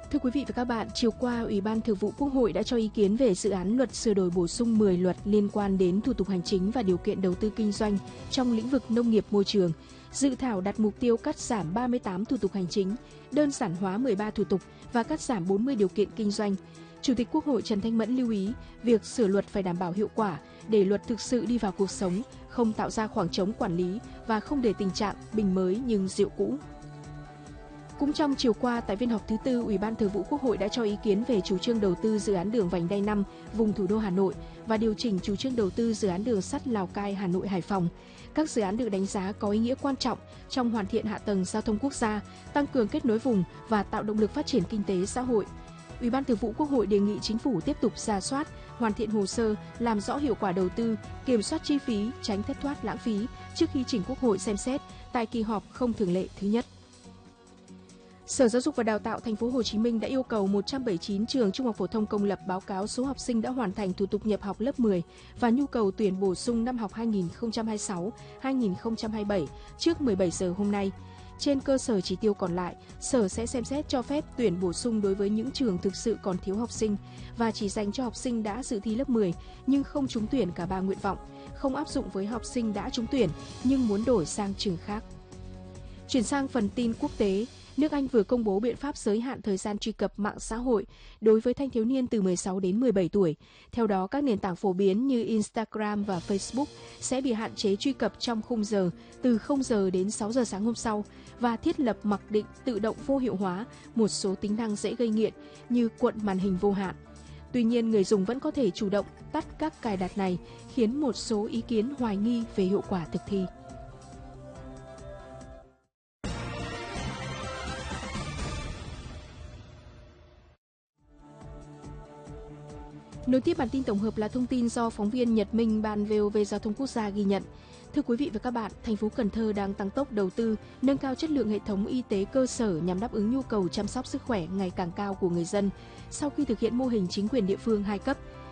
Thưa quý vị và các bạn, chiều qua, Ủy ban Thường vụ Quốc hội đã cho ý kiến về dự án luật sửa đổi bổ sung 10 luật liên quan đến thủ tục hành chính và điều kiện đầu tư kinh doanh trong lĩnh vực nông nghiệp môi trường. Dự thảo đặt mục tiêu cắt giảm 38 thủ tục hành chính, đơn giản hóa 13 thủ tục và cắt giảm 40 điều kiện kinh doanh. Chủ tịch Quốc hội Trần Thanh Mẫn lưu ý, việc sửa luật phải đảm bảo hiệu quả để luật thực sự đi vào cuộc sống, không tạo ra khoảng trống quản lý và không để tình trạng bình mới nhưng rượu cũ. Cũng trong chiều qua, tại phiên họp thứ tư, Ủy ban Thường vụ Quốc hội đã cho ý kiến về chủ trương đầu tư dự án đường vành đai 5 vùng thủ đô Hà Nội và điều chỉnh chủ trương đầu tư dự án đường sắt Lào Cai, Hà Nội, Hải Phòng. Các dự án được đánh giá có ý nghĩa quan trọng trong hoàn thiện hạ tầng giao thông quốc gia, tăng cường kết nối vùng và tạo động lực phát triển kinh tế xã hội. Ủy ban Thường vụ Quốc hội đề nghị Chính phủ tiếp tục rà soát, hoàn thiện hồ sơ, làm rõ hiệu quả đầu tư, kiểm soát chi phí, tránh thất thoát lãng phí trước khi trình Quốc hội xem xét tại kỳ họp không thường lệ thứ nhất. Sở Giáo dục và Đào tạo Thành phố Hồ Chí Minh đã yêu cầu 179 trường trung học phổ thông công lập báo cáo số học sinh đã hoàn thành thủ tục nhập học lớp 10 và nhu cầu tuyển bổ sung năm học 2026-2027 trước 17 giờ hôm nay. Trên cơ sở chỉ tiêu còn lại, Sở sẽ xem xét cho phép tuyển bổ sung đối với những trường thực sự còn thiếu học sinh và chỉ dành cho học sinh đã dự thi lớp 10 nhưng không trúng tuyển cả 3 nguyện vọng, không áp dụng với học sinh đã trúng tuyển nhưng muốn đổi sang trường khác. Chuyển sang phần tin quốc tế, nước Anh vừa công bố biện pháp giới hạn thời gian truy cập mạng xã hội đối với thanh thiếu niên từ 16 đến 17 tuổi. Theo đó, các nền tảng phổ biến như Instagram và Facebook sẽ bị hạn chế truy cập trong khung giờ từ 0 giờ đến 6 giờ sáng hôm sau và thiết lập mặc định tự động vô hiệu hóa một số tính năng dễ gây nghiện như cuộn màn hình vô hạn. Tuy nhiên, người dùng vẫn có thể chủ động tắt các cài đặt này, khiến một số ý kiến hoài nghi về hiệu quả thực thi. Nối tiếp bản tin tổng hợp là thông tin do phóng viên Nhật Minh, Ban VOV Giao thông Quốc gia ghi nhận. Thưa quý vị và các bạn, thành phố Cần Thơ đang tăng tốc đầu tư, nâng cao chất lượng hệ thống y tế cơ sở nhằm đáp ứng nhu cầu chăm sóc sức khỏe ngày càng cao của người dân. Sau khi thực hiện mô hình chính quyền địa phương 2 cấp,